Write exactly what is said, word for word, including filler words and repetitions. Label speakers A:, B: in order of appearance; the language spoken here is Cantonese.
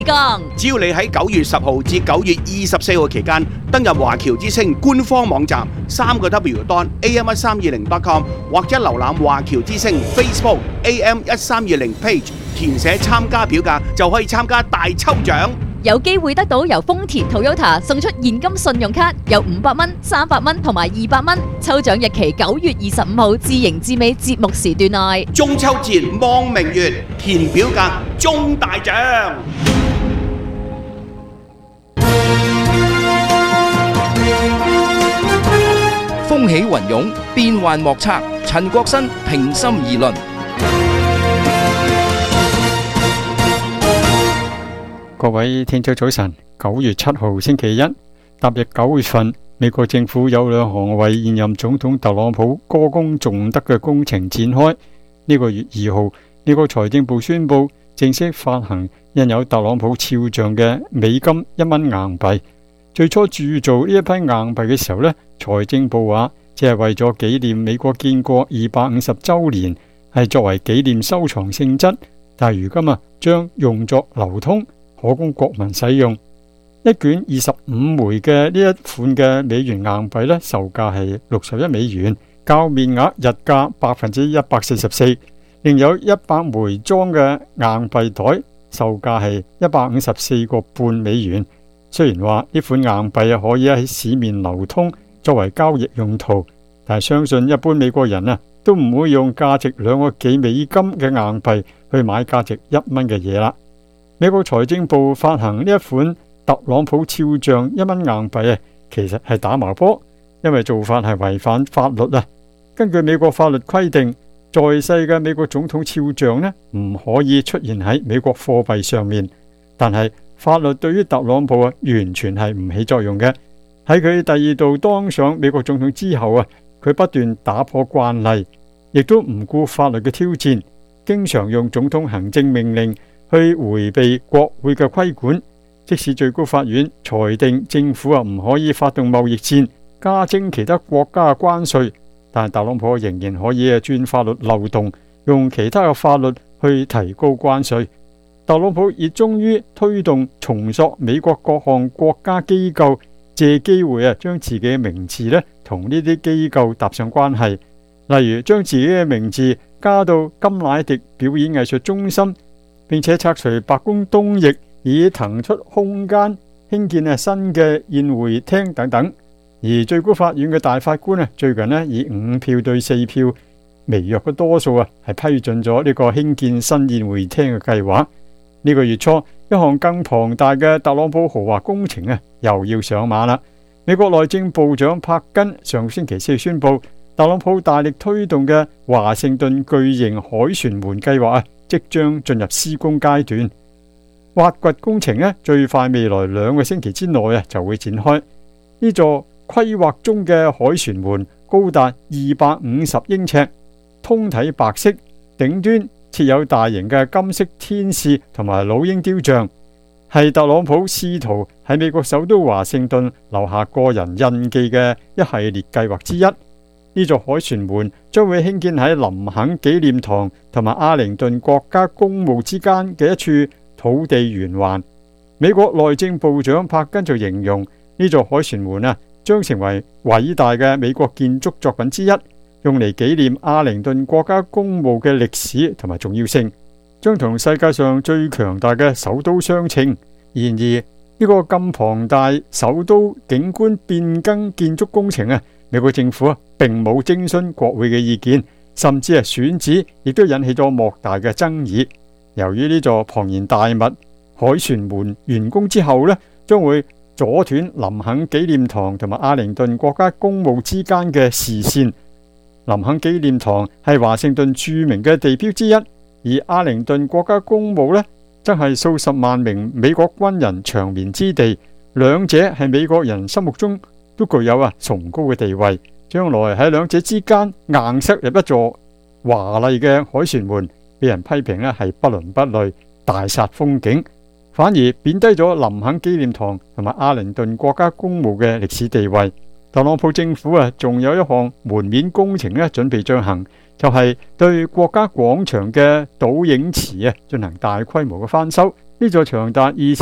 A: 只要你喺九月十號至九月二十四號期間登入華僑之聲官方網站三個 W dot A M 一三二零 dot com 或者瀏覽華僑之聲 Facebook A M 一三二零 page， 填寫參加表格就可以參加大抽獎，
B: 有機會得到由豐田 Toyota 送出現金信用卡，有五百蚊、三百蚊同埋二百蚊。抽獎日期九月二十五號至迎至尾節目時段內。
A: 中秋節望明月，填表格中大獎。
C: 風起雲湧，變幻莫測。陳國新平心而論。
D: 各位聽眾早晨，九月七號星期一，踏入九月份，美國政府有兩項為現任總統特朗普歌功頌德嘅工程展開。呢個月二號，美國財政部宣布正式發行印有特朗普肖像嘅美金一蚊硬幣。最初鑄造呢一批硬幣嘅時候呢，財政部話只係為咗紀念美國建國二百五十週年，係作為紀念收藏性質。但係如今啊，將用作流通，可供國民使用。一卷二十五枚嘅呢一款嘅美元硬幣呢，售價係六十一美元，較面額日價百分之一百四十四。另有一百枚裝嘅硬幣袋，售價係一百五十四個半美元。雖然話呢款硬幣可以喺市面流通作為交易用途，但係相信一般美國人啊都唔會用價值兩個幾美金嘅硬幣去買價值一蚊嘅嘢啦。美國財政部發行呢一款特朗普肖像一蚊硬幣啊，其實係打麻波，因為做法係違反法律啊。根據美國法律規定，在世嘅美國總統肖像呢唔可以出現喺美國貨幣上面，但係法律對於特朗普啊，完全係唔起作用嘅。喺佢第二度當上美國總統之後啊，佢不斷打破慣例，亦都唔顧法律嘅挑戰，經常用總統行政命令去迴避國會嘅規管。即使最高法院裁定政府啊唔可以發動貿易戰，加徵其他國家嘅關稅，但係特朗普仍然可以啊鑽法律漏洞，用其他嘅法律去提高關稅。特朗普亦終於推動重塑美國各項國家機構，借機會啊將自己嘅名字咧同呢啲機構搭上關係，例如將自己嘅名字加到甘迺迪表演藝術中心，並且拆除白宮東翼，以騰出空間興建啊新嘅宴會廳等等。而最高法院嘅大法官啊最近咧以五票對四票微弱嘅多數啊係批准咗呢個興建新宴會廳嘅計劃。呢個月初，一項更龐大嘅特朗普豪華工程啊，又要上馬啦。美國內政部長柏根上星期四宣布，特朗普大力推動嘅華盛頓巨型凱旋門計劃啊，即將進入施工階段。挖掘工程呢，最快未來兩個星期之內啊，就會展開。呢座規劃中嘅凱旋門高達二百五十英尺，通體白色，頂端設有大型嘅金色天使同埋老鷹雕像，係特朗普試圖喺美國首都華盛頓留下個人印記嘅一系列計劃之一。呢座凱旋門將會興建喺林肯紀念堂同埋阿靈頓國家公墓之間嘅一處土地圓環。美國內政部長柏根就形容呢座凱旋門啊，將成為偉大嘅美國建築作品之一，用嚟紀念阿靈頓國家公墓嘅歷史同埋重要性，將同世界上最強大嘅首都相稱。然而呢個咁龐大首都景觀變更建築工程啊，美國政府啊並冇徵詢國會嘅意見，甚至係選址亦都引起咗莫大嘅爭議。由於呢座龐然大物凱旋門完工之後呢，將會阻斷林肯紀念堂同埋阿靈頓國家公墓之間嘅視線。林肯紀念堂係華盛頓著名嘅地標之一，而阿靈頓國家公墓呢，則係數十萬名美國軍人長眠之地。兩者喺美國人心目中都具有啊崇高嘅地位。將來喺兩者之間硬塞入一座華麗嘅凱旋門，俾人批評呢係不倫不類，大煞風景，反而貶低咗林肯紀念堂同埋阿靈頓國家公墓嘅歷史地位。特朗普政府啊，仲有一項門面工程咧，準備進行，就係對國家廣場嘅倒影池啊進行大規模嘅翻修， 呢座長達二